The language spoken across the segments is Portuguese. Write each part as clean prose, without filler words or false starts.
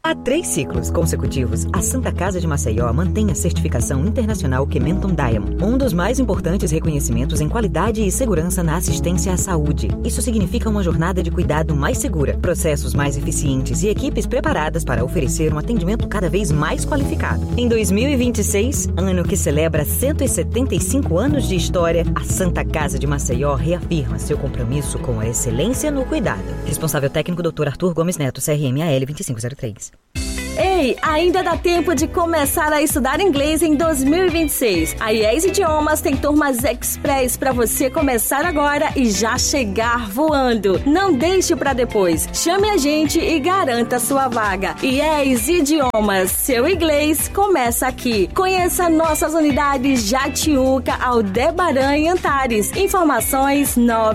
Há 3 ciclos consecutivos, a Santa Casa de Maceió mantém a certificação internacional Kementon Diamond, um dos mais importantes reconhecimentos em qualidade e segurança na assistência à saúde. Isso significa uma jornada de cuidado mais segura, processos mais eficientes e equipes preparadas para oferecer um atendimento cada vez mais qualificado. Em 2026, ano que celebra 175 anos de história, a Santa Casa de Maceió reafirma seu compromisso com a excelência no cuidado. Responsável técnico Dr. Arthur Gomes Neto, CRM-AL 2503. Ei, ainda dá tempo de começar a estudar inglês em 2026. A IES Idiomas tem turmas express para você começar agora e já chegar voando. Não deixe para depois. Chame a gente e garanta sua vaga. IES Idiomas, seu inglês começa aqui. Conheça nossas unidades Jatiuca, Aldebaran e Antares. Informações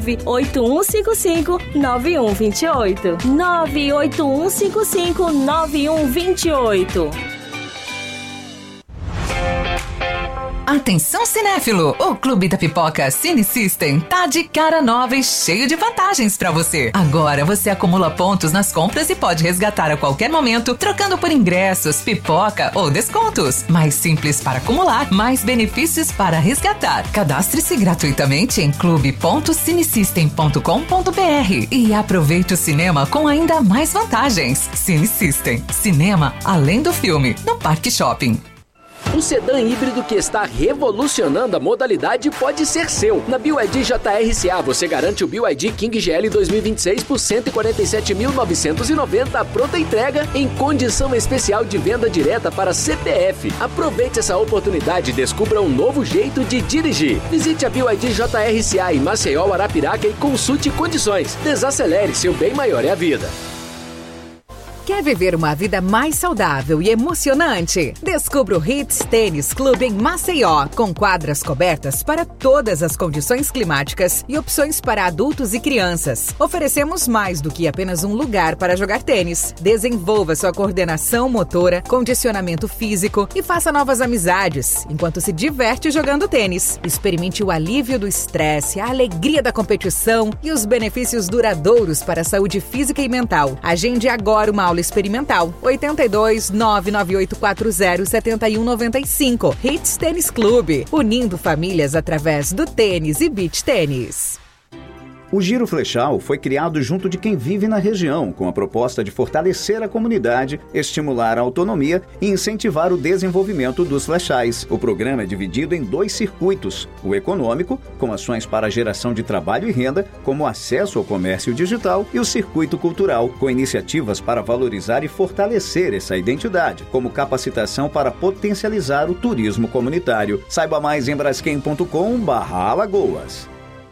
98155-9128. 98155-9128. Atenção cinéfilo, o Clube da Pipoca Cine System tá de cara nova e cheio de vantagens pra você. Agora você acumula pontos nas compras e pode resgatar a qualquer momento, trocando por ingressos, pipoca ou descontos. Mais simples para acumular, mais benefícios para resgatar. Cadastre-se gratuitamente em clube.cinesystem.com.br e aproveite o cinema com ainda mais vantagens. Cine System, cinema além do filme, no Parque Shopping. Um sedã híbrido que está revolucionando a modalidade pode ser seu. Na BYD JRCA você garante o BYD King GL 2026 por R$ 147.990 à pronta entrega em condição especial de venda direta para CPF. Aproveite essa oportunidade e descubra um novo jeito de dirigir. Visite a BYD JRCA em Maceió, Arapiraca e consulte condições. Desacelere, seu bem maior é a vida. Quer viver uma vida mais saudável e emocionante? Descubra o Hits Tênis Clube em Maceió, com quadras cobertas para todas as condições climáticas e opções para adultos e crianças. Oferecemos mais do que apenas um lugar para jogar tênis. Desenvolva sua coordenação motora, condicionamento físico e faça novas amizades, enquanto se diverte jogando tênis. Experimente o alívio do estresse, a alegria da competição e os benefícios duradouros para a saúde física e mental. Agende agora uma aula experimental. 82 99840 7195. Hits Tênis Clube, unindo famílias através do tênis e beach tênis. O Giro Flechal foi criado junto de quem vive na região, com a proposta de fortalecer a comunidade, estimular a autonomia e incentivar o desenvolvimento dos flechais. O programa é dividido em 2 circuitos: o econômico, com ações para a geração de trabalho e renda, como acesso ao comércio digital, e o circuito cultural, com iniciativas para valorizar e fortalecer essa identidade, como capacitação para potencializar o turismo comunitário. Saiba mais em braskem.com/Alagoas.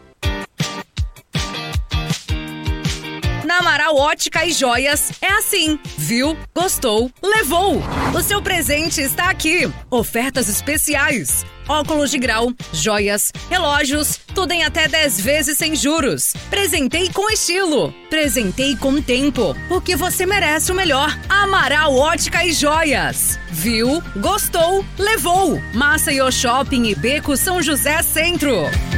Na Amaral Ótica e Joias é assim. Viu? Gostou? Levou! O seu presente está aqui. Ofertas especiais. Óculos de grau, joias, relógios, tudo em até 10 vezes sem juros. Presentei com estilo. Presentei com tempo. Porque você merece o melhor. Amaral Ótica e Joias. Viu? Gostou? Levou! Maceió Shopping e Beco São José Centro.